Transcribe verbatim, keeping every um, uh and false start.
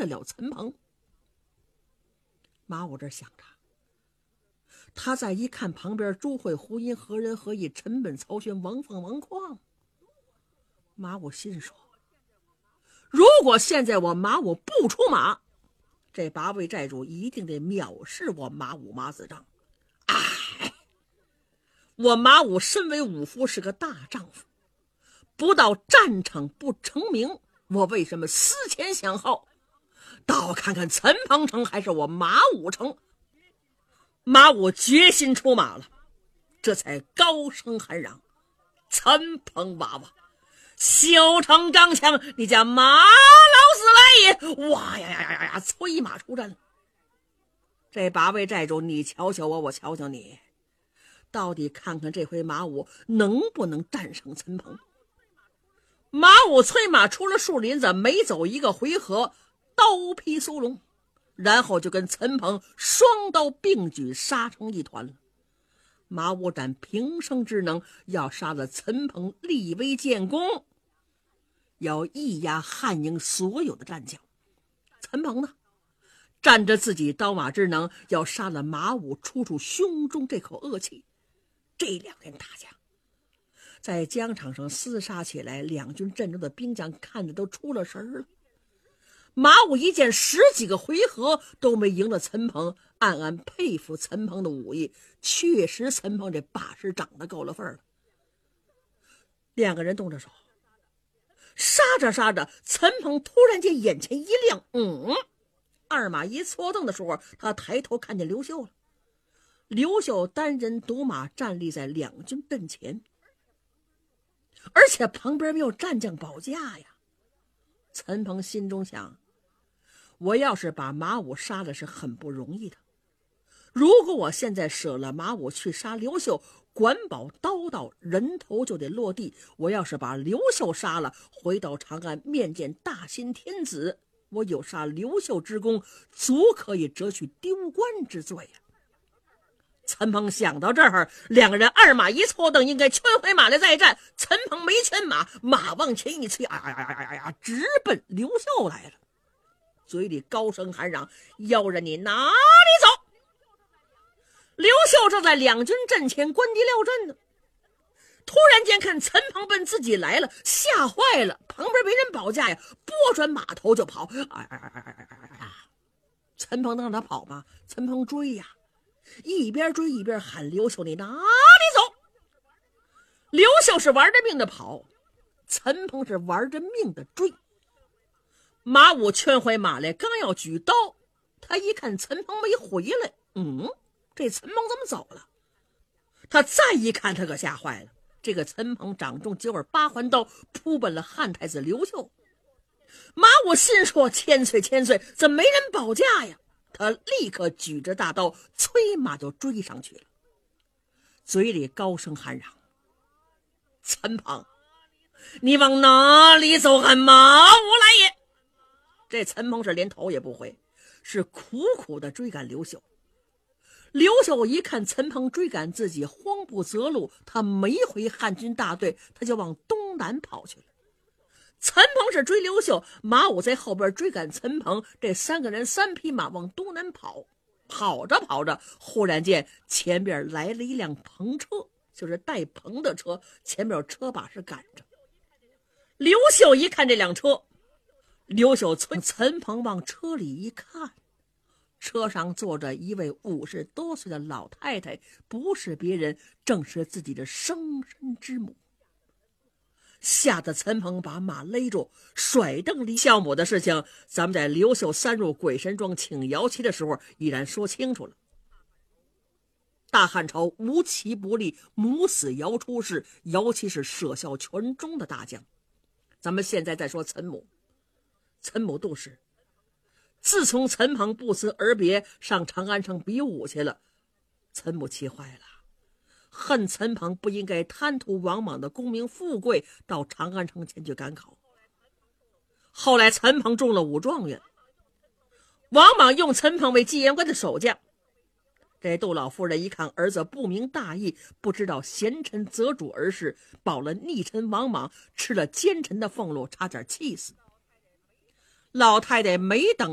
得了陈鹏？马武这想着，他再一看旁边朱慧、胡音、何仁、何毅、陈本、曹轩、王凤、王旷，马武心说，如果现在我马武不出马，这八位寨主一定得藐视我马武马子章。哎，我马武身为武夫，是个大丈夫，不到战场不成名，我为什么思前想后，倒看看陈鹏城还是我马武城？马武决心出马了，这才高声喊嚷：陈鹏娃娃，修成长枪，你家马老子来也！哇呀呀呀呀呀！催马出战了。这八位寨主，你瞧瞧我，我瞧瞧你，到底看看这回马武能不能战胜陈鹏。马武催马出了树林子，没走一个回合，刀劈苏龙，然后就跟陈鹏双刀并举，杀成一团了。马武展平生之能，要杀了陈鹏立威建功，要一压汉营所有的战将。陈鹏呢，占着自己刀马之能，要杀了马武，出出胸中这口恶气。这两员大将在疆场上厮杀起来，两军阵中的兵将看着都出了神了。马武一见十几个回合都没赢了陈鹏，暗暗佩服陈鹏的武艺，确实陈鹏这把式长得够了份儿了。两个人动着手，杀着杀着，陈鹏突然间眼前一亮，嗯，二马一错蹬的时候，他抬头看见刘秀了。刘秀单人独马站立在两军阵前，而且旁边没有战将保驾呀。陈鹏心中想，我要是把马武杀了是很不容易的，如果我现在舍了马武去杀刘秀，管保刀到人头就得落地。我要是把刘秀杀了，回到长安面见大新天子，我有杀刘秀之功，足可以折去丢官之罪呀。陈鹏想到这儿，两个人二马一错蹬，应该圈回马来再战。陈鹏没圈马，马往前一催，哎呀呀呀呀呀，直奔刘秀来了，嘴里高声喊嚷：要人你哪里走！刘秀正在两军阵前观敌料阵呢，突然间看陈鹏奔自己来了，吓坏了，旁边没人保驾呀，拨转马头就跑。哎哎哎哎哎哎哎！陈鹏能让他跑吗？陈鹏追呀，一边追一边喊刘秀：你哪里走！刘秀是玩着命的跑，陈鹏是玩着命的追。马武圈回马来，刚要举刀，他一看陈鹏没回来，嗯，这陈鹏怎么走了？他再一看，他可吓坏了。这个陈鹏掌中九耳八环刀，扑奔了汉太子刘秀。马武心说：千岁千岁，怎么没人保驾呀？他立刻举着大刀，催马就追上去了，嘴里高声喊嚷：陈鹏，你往哪里走？喊马武来也！这陈鹏是连头也不回，是苦苦的追赶刘秀。刘秀一看陈鹏追赶自己，慌不择路，他没回汉军大队，他就往东南跑去了。陈鹏是追刘秀，马武在后边追赶陈鹏，这三个人三匹马往东南跑。跑着跑着，忽然间前边来了一辆篷车，就是带篷的车，前面有车把是赶着。刘秀一看这辆车，刘秀从陈鹏往车里一看，车上坐着一位五十多岁的老太太，不是别人，正是自己的生身之母。吓得陈鹏把马勒住，甩蹬离孝母的事情，咱们在刘秀三入鬼神庄请摇旗的时候已然说清楚了。大汉朝无奇不立，母死摇出世，摇旗是舍孝全忠的大将。咱们现在再说陈母，陈母杜氏，自从陈鹏不辞而别上长安城比武去了，陈母气坏了，恨陈鹏不应该贪图王莽的功名富贵，到长安城前去赶考。后来陈鹏中了武状元，王莽用陈鹏为纪言官的守将。这杜老夫人一看儿子不明大义，不知道贤臣择主而事，保了逆臣王莽，吃了奸臣的俸禄，差点气死。老太太没等